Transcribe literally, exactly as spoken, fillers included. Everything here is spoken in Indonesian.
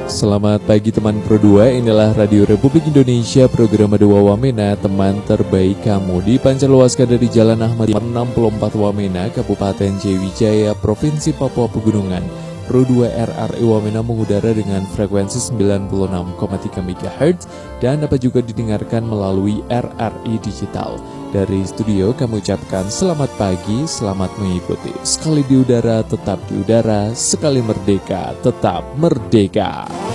Selamat pagi teman Pro dua, inilah Radio Republik Indonesia, program Dua Wamena, teman terbaik kamu. Dipancarluaskan dari Jalan Ahmad enam puluh empat Wamena, Kabupaten Jayawijaya, Provinsi Papua Pegunungan. Pro dua R R I Wamena mengudara dengan frekuensi sembilan puluh enam koma tiga megahertz dan dapat juga didengarkan melalui R R I Digital. Dari studio kami ucapkan selamat pagi, selamat mengikuti. Sekali di udara tetap di udara, sekali merdeka tetap merdeka.